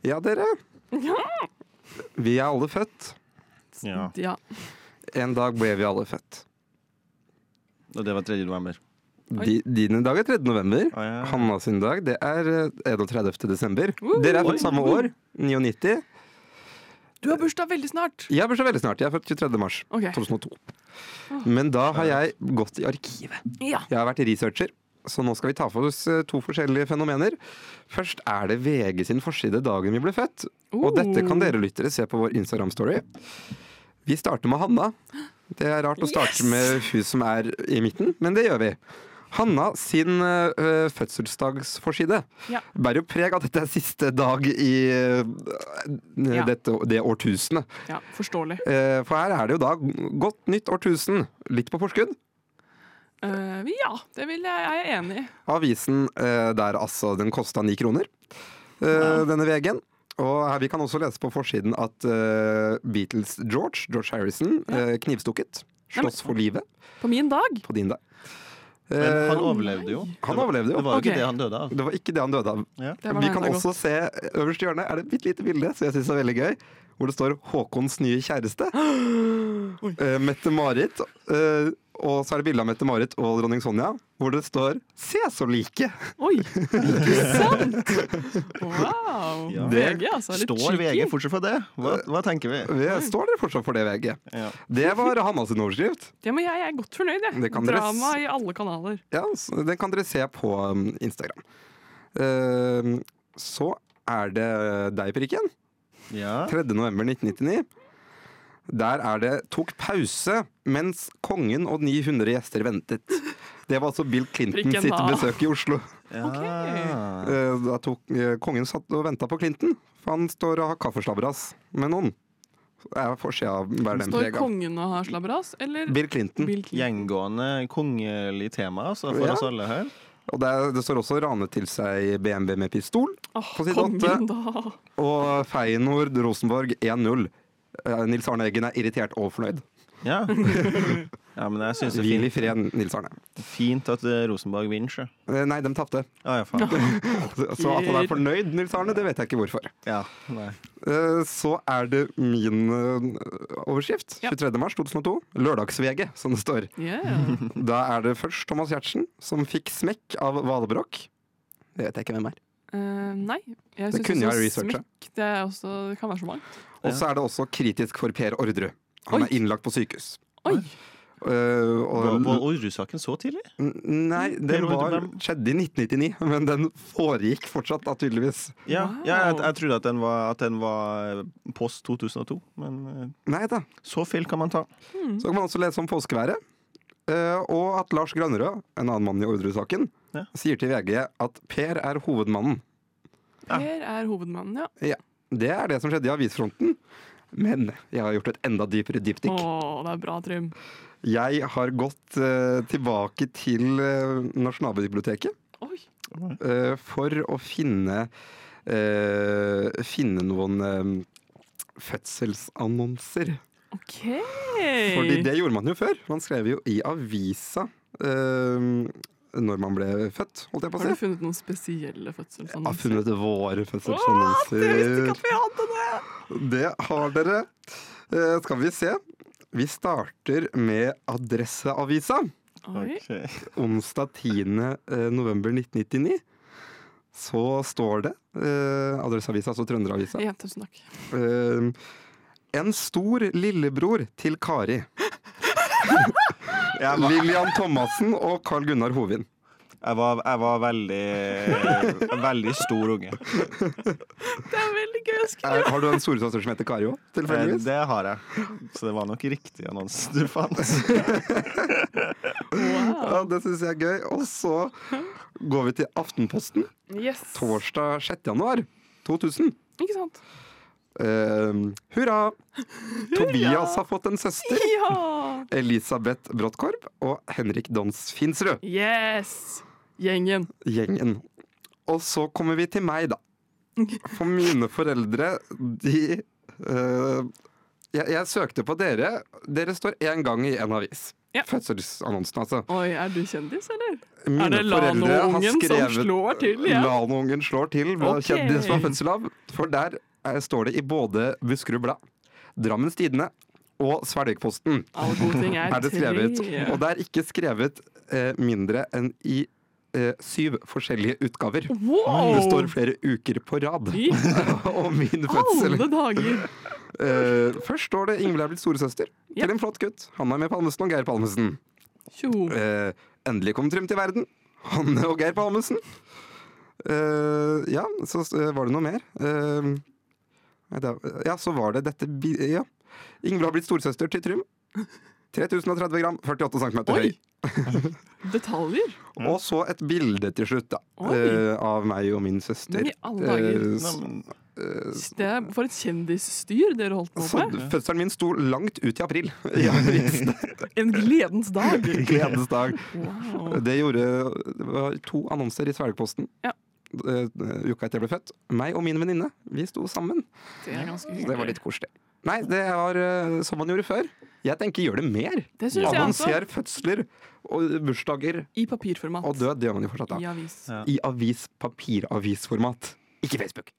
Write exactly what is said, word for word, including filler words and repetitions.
Ja, dere. Ja. Vi er alle født. Ja. Ja. En dag ble vi alle født. Og det var tredje november. Di, din dag er tredje november. Ah, ja. Hanna sin dag, det er enogtredivte desember. Uh, Dere er oi. født samme år, nittiåtte. Du har bursdag veldig snart. Jeg er bursdag veldig snart. Jeg er født tjuetredje mars Ok. to tusen og to. Men da har jeg gått i arkivet. Ja. Jeg har vært researcher, så nå skal vi ta for oss eh, to forskjellige fenomener. Først er det V G sin forside dagen vi ble født. Og dette kan dere lyttere se på vår Instagram-story. Vi starter med Hanna. Det er rart å starte Yes! med hun som er i midten, men det gjør vi. Hanna sin uh, fødselsdagsforside Ja. bærer jo preg av at dette er siste dag i uh, Ja. dette, det årtusenet. Ja, forståelig. Uh, for her er det jo da godt nytt årtusen. Litt på forskudd. Eh, ja, det vil jeg, jeg er enig i. Avisen uh, der altså, den kosta ni kroner, uh, Wow. denne V G-en. Og her vi kan også lese på forsiden at uh, Beatles George, George Harrison, uh, knivstukket. Slåss for livet På min dag. på din dag. Men Uh, han overlevde jo. han overlevde jo. Det var jo Ok. ikke det han døde av. Det var ikke det han døde av. Ja. Det var Vi det kan enda også godt. se øverst i hjørnet er det et bitte lite bilde, så jeg synes det er veldig gøy, hvor det står Håkons nye kjæreste. Oi. Uh, Mette-Marit. Uh, og så er det bilde av Mette-Marit og dronning Sonja, hvor det står 'Se så like'. Oi, ikke sant? Wow. Ja. V G, altså. Litt Står V G cheeky. fortsatt for det? Hva, hva tenker vi? Vi står dere fortsatt for det, V G. Ja. Det var Hanna sin overskrift. Ja, men jeg er godt fornøyd, jeg. Det kan dere s- Drama i alle kanaler. Ja, så Den kan dere se på um, Instagram. Uh, så er det deg, Prikken. Ja. tredje november nitten nittini. Der er det 'tok pause mens kongen og ni hundre gjester ventet'. Det var altså Bill Clinton Prikken sitt da. besøk i Oslo. Ja. Eh, Da tok eh, Kongen satt og venta på Clinton, for han står og har kaffeslabberas med noen. Det er forsida bærer den Står preg av. kongen og har slabberas, eller Bill Clinton. Bill Clinton? Gjengående kongelig tema altså, for Ja. oss alle her. Og det, er, det står også 'ranet til seg B M W med pistol'. Åh, på side kongen åtte. da. Og Feyenoord Rosenborg én null. Eh, Nils Arne Eggen er irritert og fornøyd. Ja. ja, men jeg syns det Hvil i er fint, fred, Nils Arne. fint at eh, Rosenborg vinner, sjø. Eh, Nei, de tapte. Ah, ja, faen. Så at han er fornøyd, Nils Arne, det vet jeg ikke hvorfor. Ja, nei. Eh, Så er det min eh, overskrift. Ja. tjuetredje mars to tusen og to. Lørdags-V G, som det står. Yeah. Da er det først Thomas Giertsen, som fikk smekk av Valbrokk. Det vet jeg ikke hvem er. Eh, nei. Jeg Det synes kunne også jeg researcha. smekk, det, er også, det kan være så mangt. Og så er det også kritisk for Per Ordre. Han Oi. er innlagt på sykehus. Oi! Eh, Var, og, var Orderud-saken så tidlig? N- nei, Per den Ordre, var, hvem- skjedde i nitten nittini, men den foregikk fortsatt, da, tydeligvis. Ja, Wow. ja jeg, jeg trodde at den var, at den var post to tusen og to, men eh, Nei da. så feil kan man ta. Så kan man også lese om påskeværet. eh, og at Lars Granerød, en annen mann i Orderud-saken, Ja. sier til V G at Per er hovedmannen. Ja. Per er hovedmannen, ja. Det er det som skjedde i avisfronten. Men jeg har gjort et enda dypere dypdykk. Å, det er bra, Trym. Jeg har gått eh, tilbake til eh, Nasjonalbiblioteket Oi. eh, for å finne eh, finne noen eh, fødselsannonser. OK. Fordi det gjorde man jo før. Man skrev jo i avisa eh, når man ble født, holdt jeg på å Har du si. funnet noen spesielle Jeg har fødselsannonser? funnet våre Jeg visste ikke fødselsannonser. at vi hadde det! Det har dere. Eh, skal vi se. Vi starter med Adresseavisa. Oi. Ok. Onsdag tiende november nitten nittini. Så står det eh, Adresseavisa, altså Trønderavisa. Ja, tusen takk. Eh, en stor lillebror til Kari. Jeg var, Lillian Thomassen og Carl Gunnar Hovin. jeg var, jeg var veldig Veldig stor unge. Det er veldig gøy å skrive. Er, har du en storesøster som heter Kari òg, Eh, tilfeldigvis? Det har jeg. Så det var nok riktig annonse du fant. Ja, det syns jeg er gøy. Og så går vi til Aftenposten. Yes. Torsdag sjette januar to tusen. Ikke sant? Eh, hurra! Tobias har fått en søster. Ja! Elisabeth Bråttkorp og Henrik Dons Finsrud. Yes! Gjengen. Gjengen. Og så kommer vi til meg, da. For mine foreldre, de eh, jeg, jeg søkte på dere. Dere står én gang i en avis. Ja. Fødselsannonsen, altså. Oi, er du kjendis, eller? Mine er det foreldre har Lano-ungen som skrevet slår til? Ja. Lano-ungen slår til med Ok. kjendis på fødsel av. For der eh, står det i både Buskerud Blad, Drammens Tidende og Svelgposten. Alle gode ting er, Er det skrevet. tre. Og det er ikke skrevet eh, mindre enn i eh, syv forskjellige utgaver. Wow! Det står flere uker på rad. I Og min fødsel. alle dager! Eh, først står det Ingvild er blitt storesøster Ja. til en flott gutt. Hanna med Palmesen og Geir Palmesen. Tjo. Eh, endelig kom Trym til verden. Hanne og Geir Palmesen. Eh, ja, så eh, var det noe mer. Eh, nei, det, ja, så var det dette bi Ja. Ingvild har blitt storesøster til Trym. tre tusen og tretti gram, førtiåtte centimeter høy. Oi! Detaljer. Og så et bilde til slutt, da. Oi. eh, av meg og min søster. Men i alle dager. Eh, Nei, s- men, eh, Det er for et kjendisstyr dere holdt på så med. fødselen min sto langt ut i april. Ja, visst. En gledens dag. Gledens dag. Wow. Det gjorde Det var to annonser i Svelgposten Ja. eh, uka etter jeg ble født. Meg og min venninne, vi sto sammen. Det er ganske Så det hyggelig. var litt koselig. Nei, det var eh, som man gjorde før. Jeg tenker gjør det mer. Det syns jeg også. Annonser fødsler og bursdager I papirformat. og død. Det gjør man jo fortsatt, I da. avis. Ja. I avis, papiravisformat. Ikke Facebook.